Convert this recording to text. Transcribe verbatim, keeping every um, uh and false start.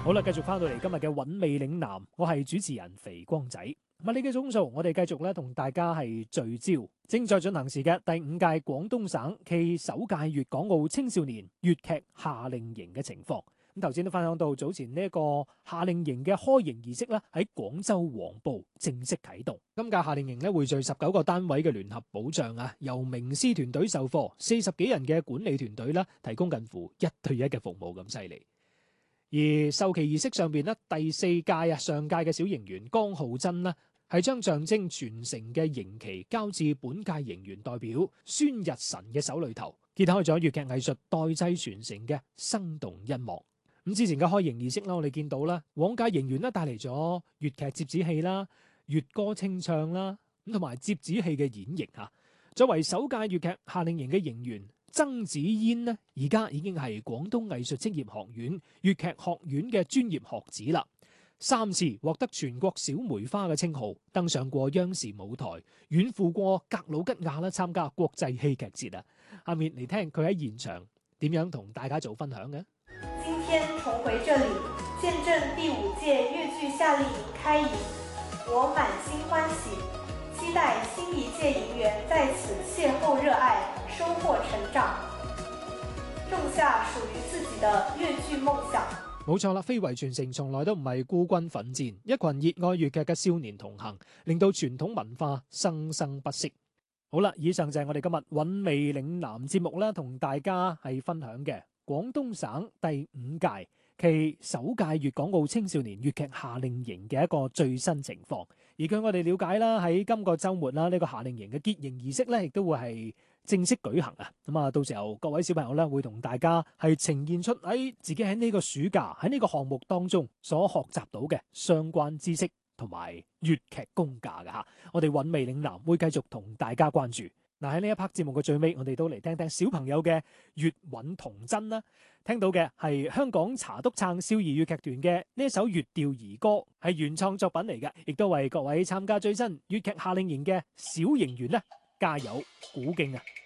好啦，繼續翻到嚟今日嘅韻味嶺南，我係主持人肥光仔。物理嘅總數，我哋繼續咧同大家係聚焦正在進行時嘅第五屆廣東省暨首屆粵港澳青少年粵劇夏令營嘅情況。咁頭先都分享到早前呢一個夏令營嘅開營儀式咧喺廣州黃埔正式啟動。今屆夏令營咧匯聚十九個單位嘅聯合保障啊，由名師團隊授課，四十幾人嘅管理團隊啦，提供近乎一對一嘅服務咁犀利。而授旗儀式上邊咧，第四屆啊上屆嘅小營員江浩真啦，係將象徵傳承嘅營旗交至本屆營員代表孫日晨嘅手裏頭，揭開咗粵劇藝術代際傳承嘅生動一幕。咁之前嘅開營儀式啦，我哋見到啦，往屆營員咧帶嚟咗粵劇折子戲啦、粵歌清唱啦，咁同埋折子戲嘅演繹嚇。作為首屆粵劇夏令營嘅營員，曾子嫣呢，而家已經係廣東藝術職業學院粵劇學院嘅專業學子啦，三次獲得全國小梅花嘅稱號，登上過央視舞台，遠赴過格魯吉亞啦，參加國際戲劇節啊！下面嚟聽佢喺現場點樣同大家做分享嘅。 今天重回這裡，見證第五屆粵劇夏令營開營，我滿心歡喜，期待新一屆營員在此邂逅熱愛，收穫成長，種下屬於自己的粵劇夢想。 冇錯啦，非遺傳承從來都唔係孤軍奮戰，一群熱愛粵劇嘅少年同行，令到傳統文化生生不息。好啦，以上就係我哋今日韻味嶺南節目啦，同大家係分享嘅廣東省第五屆暨首屆粵港澳青少年粵劇夏令營嘅一個最新情況。而據我哋了解啦，喺今個週末啦，呢個夏令營嘅結營儀式咧，亦都會係正式舉行啊！咁啊，到時候各位小朋友咧，會同大家係呈現出喺自己喺呢個暑假喺呢個項目當中所學習到嘅相關知識同埋粵劇功架嘅嚇。我哋韻味嶺南會繼續同大家關注。嗱，喺呢一 part 節目嘅最尾，我哋都嚟聽聽小朋友嘅粵韻童真啦。聽到嘅係香港茶督撐少兒粵劇團嘅呢一首粵調兒歌，係原創作品嚟嘅，亦都為各位參加最新粵劇夏令營嘅小營員咧加油鼓勁啊！